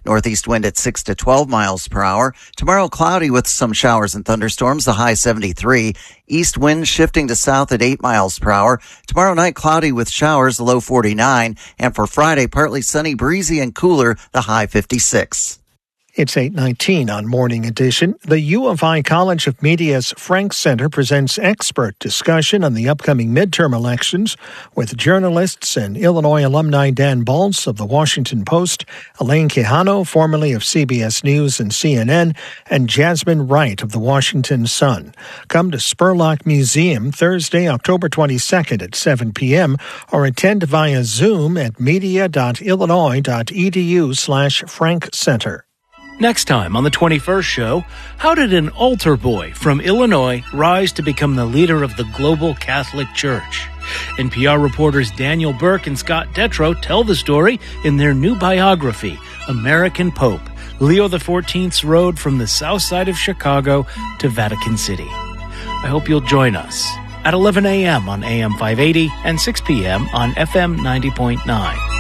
Northeast wind at 6 to 12 miles per hour. Tomorrow, cloudy with some showers and thunderstorms, the high 73. East wind shifting to south at 8 miles per hour. Tomorrow night, cloudy with showers, the low 49. And for Friday, partly sunny, breezy, and cooler, the high 56. It's 8:19 on Morning Edition. The U of I College of Media's Frank Center presents expert discussion on the upcoming midterm elections with journalists and Illinois alumni Dan Balz of The Washington Post, Elaine Quijano, formerly of CBS News and CNN, and Jasmine Wright of The Washington Sun. Come to Spurlock Museum Thursday, October 22nd at 7 p.m. or attend via Zoom at media.illinois.edu/Frank Center. Next time on the 21st show, how did an altar boy from Illinois rise to become the leader of the global Catholic Church? NPR reporters Daniel Burke and Scott Detrow tell the story in their new biography, American Pope, Leo XIV's Road from the South Side of Chicago to Vatican City. I hope you'll join us at 11 a.m. on AM 580 and 6 p.m. on FM 90.9.